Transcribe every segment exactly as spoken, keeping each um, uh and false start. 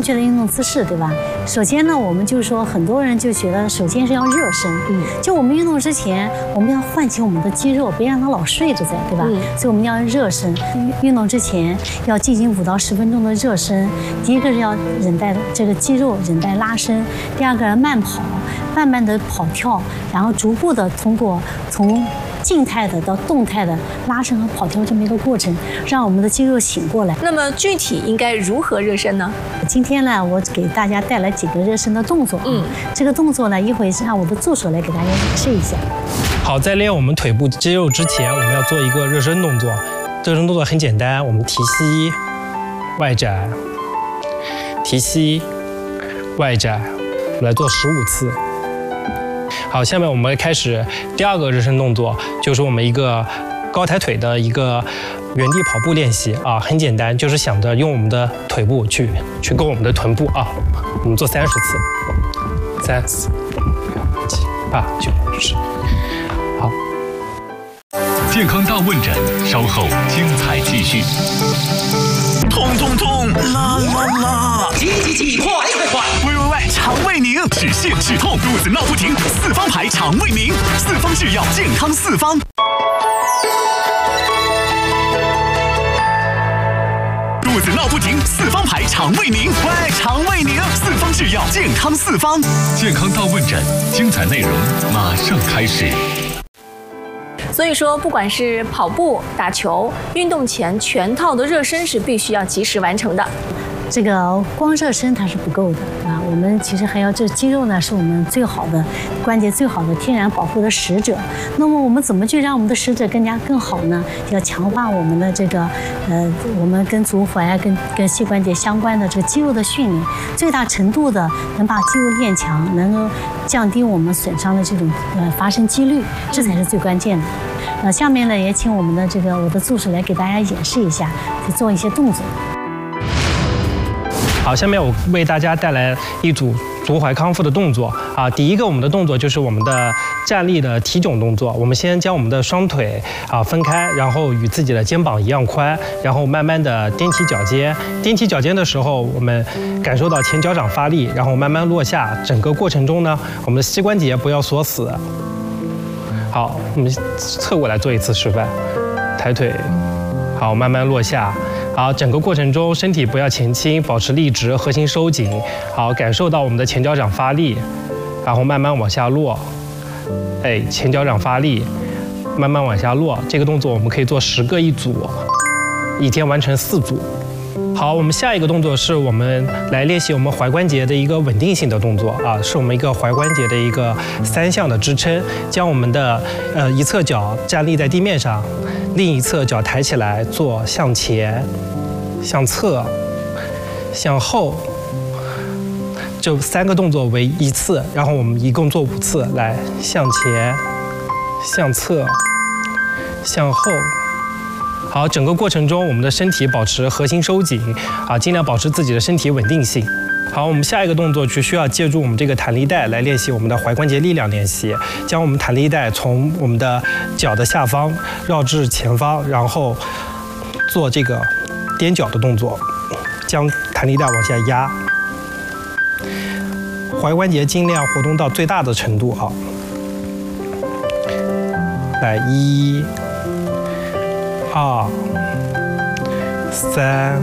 确的运动姿势，对吧？首先呢，我们就说很多人就觉得，首先是要热身，嗯，就我们运动之前，我们要唤起我们的肌肉，别让它老睡着在，对吧？嗯、所以我们要热身，运动之前要进行五到十分钟的热身。第一个是要韧带这个肌肉韧带拉伸，第二个慢跑，慢慢的跑跳，然后逐步的通过从静态的到动态的拉伸和跑跳这么一个过程，让我们的肌肉醒过来。 那么具体应该如何热身呢？ 今天呢，我给大家带来几个热身的动作。嗯，这个动作呢，一会是让我的助手来给大家演示一下。 好，在练我们腿部肌肉之前，我们要做一个热身动作。热身动作很简单，我们提膝、外展、提膝、外展，我们来做十五次。好，下面我们开始第二个热身动作，就是我们一个高抬腿的一个原地跑步练习啊，很简单，就是想着用我们的腿部去去勾我们的臀部啊。我们做三十次，三四五七八九十。好， 健康大问诊，稍后精彩继续。 痛痛痛，啦啦啦！急急急，快快快！喂喂喂，肠胃宁，止泻止痛，肚子闹不停，四方牌肠胃宁，四方制药，健康四方。肚子闹不停，四方牌肠胃宁，喂，肠胃宁，四方制药，健康四方。 健康大问诊，精彩内容马上开始。 所以说，不管是跑步、打球，运动前全套的热身是必须要及时完成的。 这个光热身它是不够的啊，我们其实还要这肌肉呢，是我们最好的关节最好的天然保护的使者。那么我们怎么去让我们的使者更加更好呢？要强化我们的这个呃，我们跟足踝啊、跟跟膝关节相关的这个肌肉的训练，最大程度的能把肌肉练强，能够降低我们损伤的这种呃发生几率，这才是最关键的。那下面呢，也请我们的这个我的助手来给大家演示一下，去做一些动作。 好，下面我为大家带来一组足踝康复的动作啊。第一个我们的动作就是我们的站立的提踵动作。我们先将我们的双腿啊分开，然后与自己的肩膀一样宽，然后慢慢的踮起脚尖。踮起脚尖的时候，我们感受到前脚掌发力，然后慢慢落下。整个过程中呢，我们的膝关节不要锁死。好，我们侧过来做一次示范，抬腿，好，慢慢落下。好，整个过程中身体不要前倾，保持立直，核心收紧。好，感受到我们的前脚掌发力，然后慢慢往下落。哎，前脚掌发力，慢慢往下落。这个动作我们可以做十个一组，一天完成四组。好，我们下一个动作是我们来练习我们踝关节的一个稳定性的动作啊，是我们一个踝关节的一个三项的支撑，将我们的呃一侧脚站立在地面上，另一侧脚抬起来做向前、向侧、向后，这三个动作为一次，然后我们一共做五次，来向前、向侧、向后。好，整个过程中我们的身体保持核心收紧啊，尽量保持自己的身体稳定性。好，我们下一个动作就需要借助我们这个弹力带来练习我们的踝关节力量练习。将我们弹力带从我们的脚的下方绕至前方，然后做这个踮脚的动作，将弹力带往下压，踝关节尽量活动到最大的程度啊。来，一、二、三、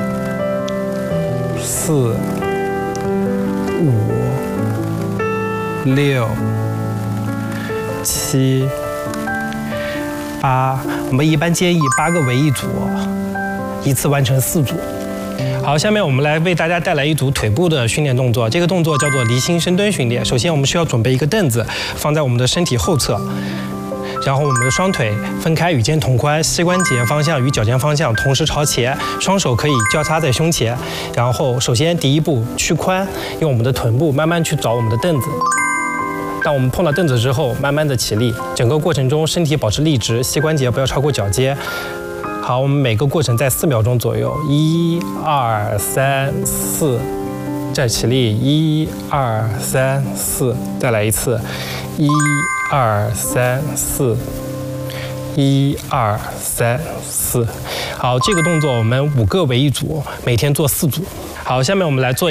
四、五、六、七、八，我们一般建议八个为一组，一次完成四组。好，下面我们来为大家带来一组腿部的训练动作。这个动作叫做离心深蹲训练。首先，我们需要准备一个凳子，放在我们的身体后侧。然后我们的双腿分开，与肩同宽，膝关节方向与脚尖方向同时朝前，双手可以交叉在胸前。然后首先第一步屈髋，用我们的臀部慢慢去找我们的凳子。当我们碰到凳子之后，慢慢的起立，整个过程中身体保持立直，膝关节不要超过脚尖。好，我们每个过程在四秒钟左右，一、二、三、四，再起立，一、二、三、四，再来一次，一、二、三、四，一、二、三、四。好，这个动作我们五个为一组，每天做四组。好，下面我们来做。